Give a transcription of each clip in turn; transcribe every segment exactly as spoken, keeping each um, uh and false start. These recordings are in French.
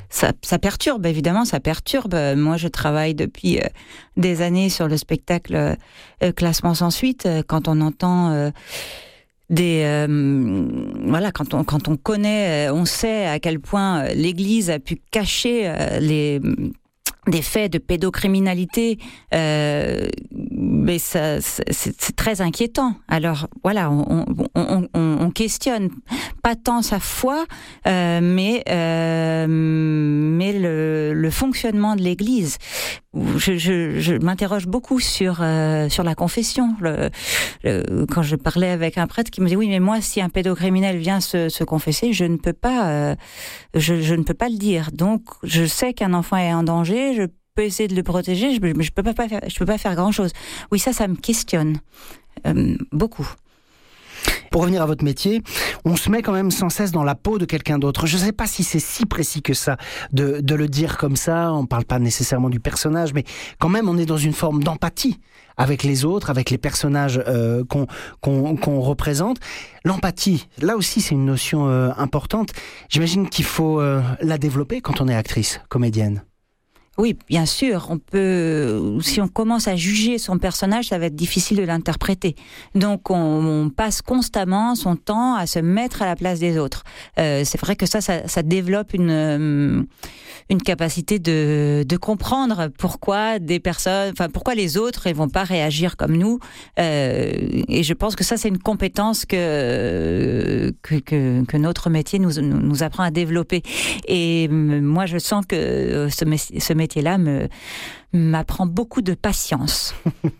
ça, ça perturbe, évidemment, ça perturbe. Moi, je travaille depuis euh, des années sur le spectacle euh, Classement sans suite. Quand on entend euh, des, euh, voilà, quand on quand on connaît, on sait à quel point l'Église a pu cacher euh, les des faits de pédocriminalité, euh, mais ça, c'est, c'est très inquiétant. Alors voilà, on, on, on, on questionne pas tant sa foi, euh, mais euh, mais le, le fonctionnement de l'Église. Je, je, je m'interroge beaucoup sur euh, sur la confession. Le, le, quand je parlais avec un prêtre qui me dit oui, mais moi, si un pédocriminel vient se, se confesser, je ne peux pas, euh, je, je ne peux pas le dire. Donc, je sais qu'un enfant est en danger. Je peux essayer de le protéger, je, mais je peux pas, pas faire, je peux pas faire grand chose. Oui, ça, ça me questionne euh, beaucoup. Pour revenir à votre métier, on se met quand même sans cesse dans la peau de quelqu'un d'autre. Je ne sais pas si c'est si précis que ça de, de le dire comme ça. On ne parle pas nécessairement du personnage, mais quand même, on est dans une forme d'empathie avec les autres, avec les personnages euh, qu'on, qu'on, qu'on représente. L'empathie, là aussi, c'est une notion euh, importante. J'imagine qu'il faut euh, la développer quand on est actrice, comédienne. Oui, bien sûr, on peut. Si on commence à juger son personnage, ça va être difficile de l'interpréter. Donc, on, on passe constamment son temps à se mettre à la place des autres. Euh, c'est vrai que ça, ça, ça développe une une capacité de de comprendre pourquoi des personnes, enfin pourquoi les autres, ils vont pas réagir comme nous. Euh, et je pense que ça, c'est une compétence que que que, que notre métier nous nous apprend à développer. Et moi, je sens que ce ce métier métier-là me, m'apprend beaucoup de patience.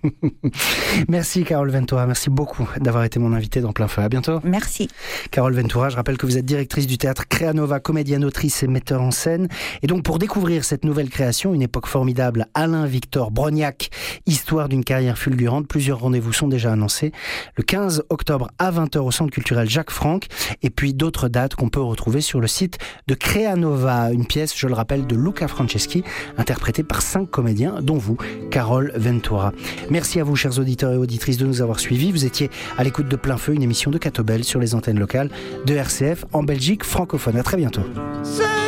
Merci Carole Ventura, merci beaucoup d'avoir été mon invitée dans Plein Feu. À bientôt. Merci. Carole Ventura, je rappelle que vous êtes directrice du théâtre Créanova, comédienne, autrice et metteur en scène. Et donc pour découvrir cette nouvelle création, une époque formidable, Alain Victor Brognac, histoire d'une carrière fulgurante, plusieurs rendez-vous sont déjà annoncés. Le quinze octobre à vingt heures au Centre culturel Jacques Franck, et puis d'autres dates qu'on peut retrouver sur le site de Créanova, une pièce, je le rappelle, de Luca Franceschi, interprétée par cinq comédiens, dont vous, Carole Ventura. Merci à vous, chers auditeurs et auditrices, de nous avoir suivis. Vous étiez à l'écoute de Plein Feu, une émission de Catobel sur les antennes locales de R C F en Belgique francophone. À très bientôt.